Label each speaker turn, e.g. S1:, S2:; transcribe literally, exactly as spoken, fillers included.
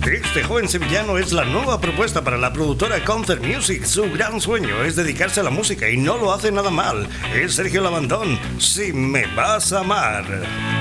S1: Este joven sevillano es la nueva propuesta para la productora Concert Music. Su gran sueño es dedicarse a la música y no lo hace nada mal. Es Sergio Labandón, Si me vas a amar.